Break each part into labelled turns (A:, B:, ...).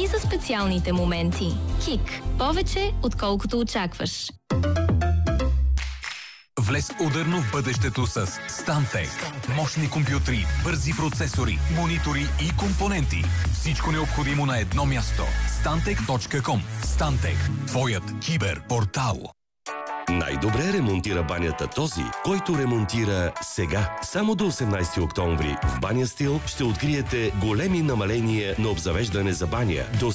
A: и за специалните моменти. КИК. Повече, отколкото очакваш.
B: Влез ударно в бъдещето с Stantec. Мощни компютри, бързи процесори, монитори и компоненти. Всичко необходимо на едно място. Stantec.com. Stantec. Твоят киберпортал.
C: Най-добре ремонтира банята този, който ремонтира сега. Само до 18 октомври в Баня Стил ще откриете големи намаления на обзавеждане за баня до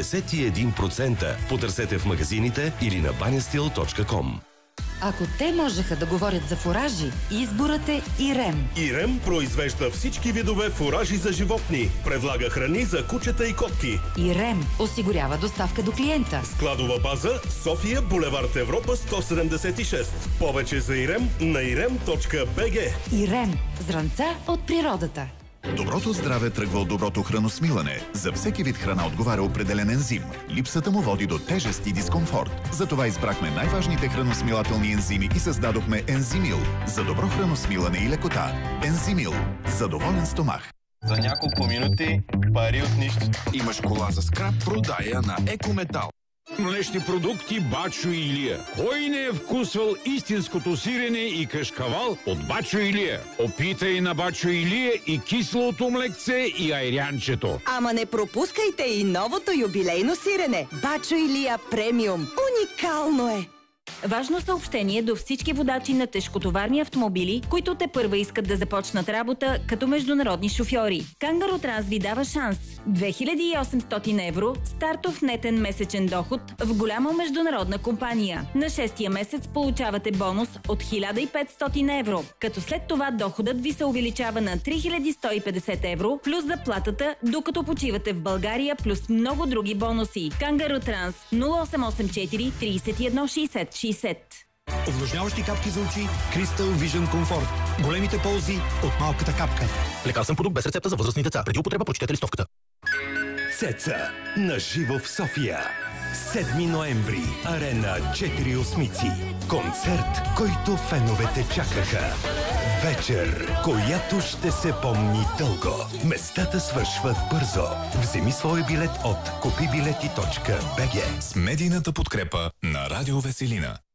C: 71%. Потърсете в магазините или на banastil.com.
D: Ако те можеха да говорят за фуражи, изборът е Ирем.
E: Ирем произвежда всички видове фуражи за животни. Предлага храни за кучета и котки.
D: Ирем осигурява доставка до клиента.
E: Складова база София, булевард Европа 176. Повече за Ирем на irem.bg.
D: Ирем. Зранца от природата.
F: Доброто здраве тръгва от доброто храносмилане. За всеки вид храна отговаря определен ензим. Липсата му води до тежест и дискомфорт. Затова избрахме най-важните храносмилателни ензими и създадохме Ензимил. За добро храносмилане и лекота. Ензимил. За доволен стомах.
G: За няколко минути пари от нищо.
H: Имаш кола за скрап, продая на Екометал.
I: Млечни продукти Бачо Илия. Кой не е вкусвал истинското сирене и кашкавал от Бачо Илия? Опитай на Бачо Илия и кислото млекце и айрянчето.
J: Ама не пропускайте и новото юбилейно сирене. Бачо Илия премиум. Уникално е!
K: Важно съобщение до всички водачи на тежкотоварни автомобили, които тепърва искат да започнат работа като международни шофьори. Кангаро Транс ви дава шанс. 2800 евро стартов нетен месечен доход в голяма международна компания. На 6-я месец получавате бонус от 1500 евро, като след това доходът ви се увеличава на 3150 евро плюс заплатата, докато почивате в България, плюс много други бонуси. Кангаро Транс 0884 31 60 60.
L: Увлажняващи капки за очи Crystal Vision Comfort. Големите ползи от малката капка.
M: Лекарствен продукт без рецепта за възрастни деца. Преди употреба прочетете листовката.
C: Цеца на живо в София. 7 ноември. Арена 4 осмици. Концерт, който феновете чакаха. Вечер, която ще се помни дълго. Местата свършват бързо. Вземи свой билет от купибилети.bg.
B: С медийната подкрепа на Радио Веселина.